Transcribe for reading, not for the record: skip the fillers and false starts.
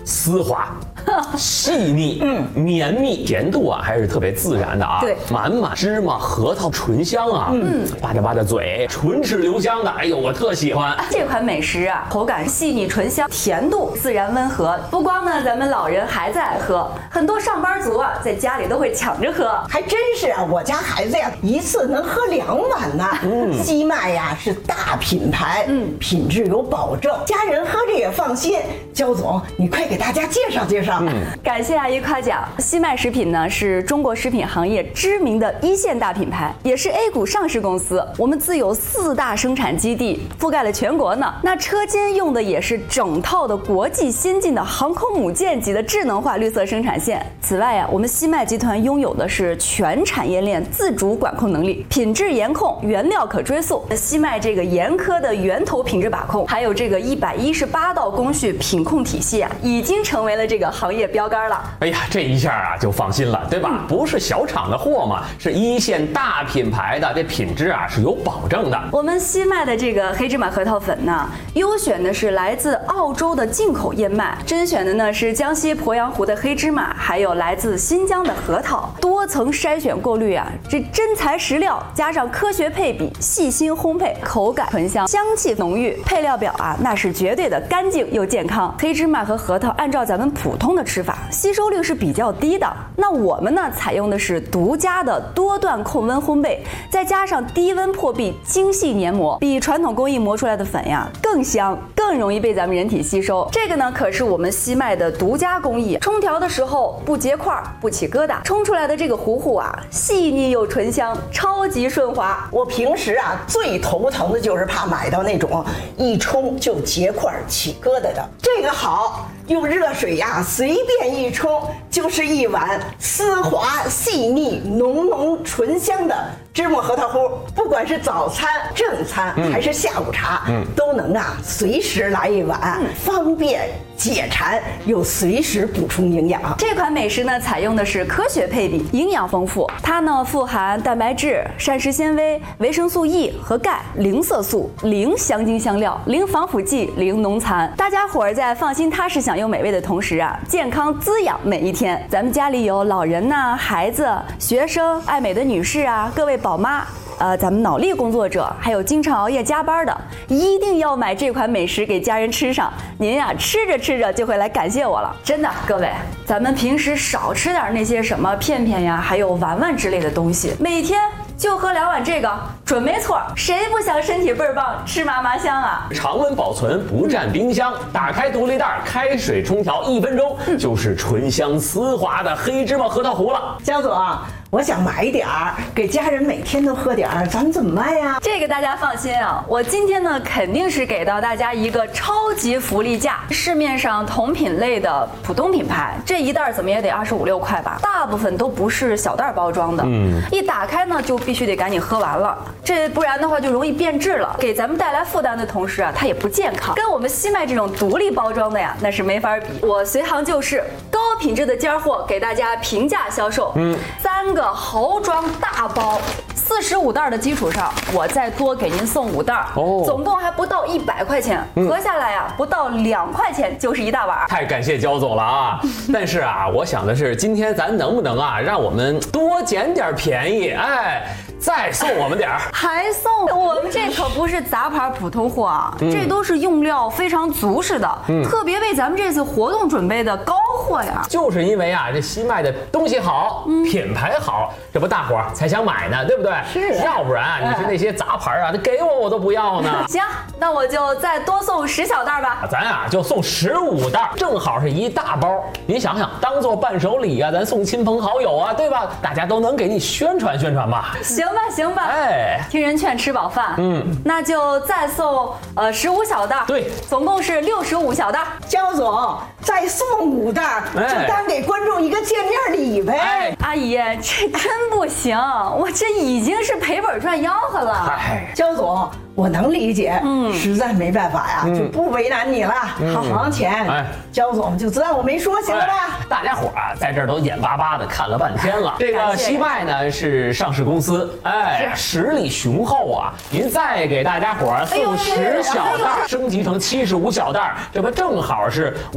丝滑、细腻、绵密，甜度啊还是特别自然的啊。 对， 满满芝麻、核桃，醇香啊。吧嗒吧嗒嘴，唇齿留香的，哎呦，我特喜欢。 这款美食啊，口感细腻醇香，甜度自然温和。不光呢，咱们老人孩子爱喝，很多上班族啊，在家里都会抢着喝。 还真是啊，我家孩子呀，一次能喝2碗呢。西麦呀是大品牌，品质有保证，家人喝着也放心。焦总，你快给大家介绍介绍。 感谢阿姨夸奖。西麦食品呢是中国食品行业知名的1线大品牌，也是 A 股上市公司。我们自有4大生产基地，覆盖了全国呢。那车间用的也是整套的国际先进的航空母舰级的智能化绿色生产线。此外呀，我们西麦集团拥有的是全产业链自主管控能力，品质严控，原料可追溯。西麦这个严苛的源头品质把控，还有这个118道工序品控体系啊，已经成为了这个行业标杆了。 哎呀，这一下啊就放心了，对吧？不是小厂的货嘛，是1线大品牌的，这品质啊是有保证的。 我们西麦的这个黑芝麻核桃粉呢，优选的是来自澳洲的进口燕麦，甄选的呢是江西鄱阳湖的黑芝麻，还有来自新疆的核桃，多层筛选过滤啊，这真材实料，加上科学配比，细心烘焙，口感醇香，香气浓郁。配料表啊，那是绝对的干净又健康。黑芝麻和核桃按照咱们普通的吃法，吸收率是比较低的。那我们呢，采用的是独家的多段控温烘焙，再加上低温破壁精细研磨，比传统工艺磨出来的粉呀更香，更容易被咱们人体吸收。这个呢，可是我们西麦的独家工艺，冲调的时候不结块不起疙瘩，冲出来的这个糊糊啊，细腻又醇香，超级顺滑。 我平时啊最头疼的就是怕买到那种一冲就结块起疙瘩的，这个好，用热水呀随便一冲，就是一碗丝滑细腻浓浓醇香的芝麻核桃糊。不管是早餐、正餐还是下午茶，都能啊随时来一碗，方便解馋又随时补充营养。 这款美食呢，采用的是科学配比，营养丰富。它呢富含蛋白质、膳食纤维、维生素 E 和钙，零色素、零香精香料、零防腐剂、零农残。大家伙儿在放心踏实享用美味的同时啊，健康滋养每一天。咱们家里有老人呐、孩子、学生、爱美的女士啊，各位宝妈。咱们脑力工作者，还有经常熬夜加班的，一定要买这款美食给家人吃上。您呀，吃着吃着就会来感谢我了。真的，各位，咱们平时少吃点那些什么片片呀，还有丸丸之类的东西，每天就喝2碗这个，准没错。谁不想身体倍儿棒，吃嘛嘛香啊？ 常温保存，不占冰箱，打开独立袋，开水冲调1分钟，就是醇香丝滑的黑芝麻核桃糊了。 江总，我想买一点儿，给家人每天都喝点儿，咱们怎么卖呀？ 这个大家放心啊，我今天呢肯定是给到大家一个超级福利价。市面上同品类的普通品牌，这一袋怎么也得25、26块吧，大部分都不是小袋包装的，一打开呢就必须得赶紧喝完了，这不然的话就容易变质了，给咱们带来负担的同时啊，它也不健康，跟我们西麦这种独立包装的呀，那是没法比。我随行就市，高品质的尖货给大家平价销售，3个豪装大包，45袋的基础上，我再多给您送5袋，总共还不到100块钱，合下来呀，不到2块钱就是一大碗。 太感谢焦总了啊！但是啊，我想的是，今天咱能不能啊，让我们多捡点便宜？哎。再送我们点儿， 还送我们这可不是杂牌普通货啊，这都是用料非常足实的，特别为咱们这次活动准备的高货呀。 就是因为啊，这西麦的东西好，品牌好，这不大伙儿才想买呢，对不对？ 是， 要不然啊，你说那些杂牌啊，给我都不要呢。 行，那我就再多送10小袋吧。 咱啊就送15袋，正好是一大包。您想想，当做伴手礼啊，咱送亲朋好友啊，对吧？大家都能给你宣传宣传嘛。 行吧，哎，听人劝吃饱饭，那就再送15小袋， 对， 总共是65小袋。 焦总，再送5袋，就当给观众一个见面礼呗。 哎，阿姨，这真不行，我这已经是赔本赚吆喝了。 哎，焦总，我能理解，实在没办法呀，就不为难你了。好行钱，焦总就知道我没说，行了吧？ 大家伙啊，在这儿都眼巴巴的看了半天了。这个西麦呢是上市公司，哎，实力雄厚啊！您再给大家伙送10小袋，升级成75小袋，这不正好是